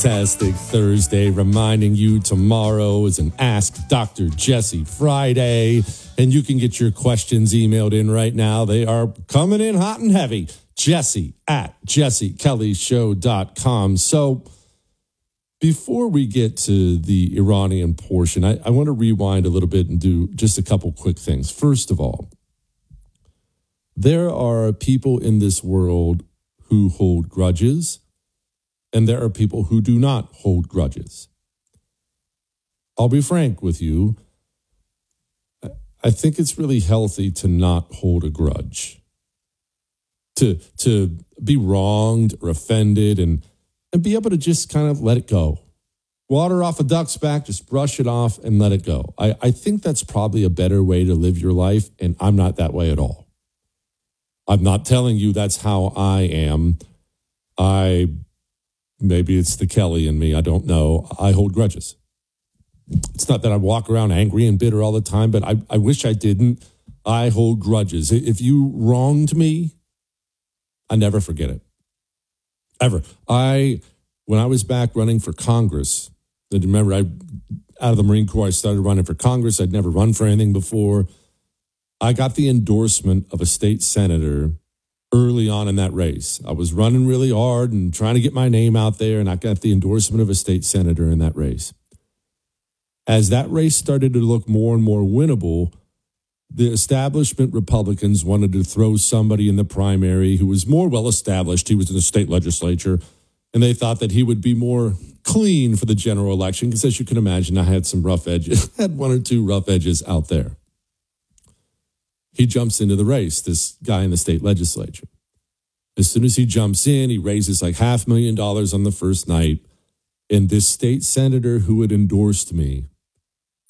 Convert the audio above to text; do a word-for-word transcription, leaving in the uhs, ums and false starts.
fantastic Thursday, reminding you tomorrow is an Ask Doctor Jesse Friday, and you can get your questions emailed in right now. They are coming in hot and heavy. Jesse at jesse kelly show dot com. So before we get to the Iranian portion, I, I want to rewind a little bit and do just a couple quick things. First of all, there are people in this world who hold grudges, and there are people who do not hold grudges. I'll be frank with you. I think it's really healthy to not hold a grudge, to, to be wronged or offended and, and be able to just kind of let it go. Water off a duck's back, just brush it off and let it go. I, I think that's probably a better way to live your life, and I'm not that way at all. I'm not telling you that's how I am. I... Maybe it's the Kelly in me. I don't know. I hold grudges. It's not that I walk around angry and bitter all the time, but I, I wish I didn't. I hold grudges. If you wronged me, I never forget it. Ever. I, when I was back running for Congress, remember, I out of the Marine Corps, I started running for Congress. I'd never run for anything before. I got the endorsement of a state senator early on in that race. I was running really hard and trying to get my name out there, and I got the endorsement of a state senator in that race. As that race started to look more and more winnable, the establishment Republicans wanted to throw somebody in the primary who was more well-established. He was in the state legislature, and they thought that he would be more clean for the general election, because as you can imagine, I had some rough edges, had one or two rough edges out there. He jumps into the race, this guy in the state legislature. As soon as he jumps in, he raises like half a million dollars on the first night. And this state senator who had endorsed me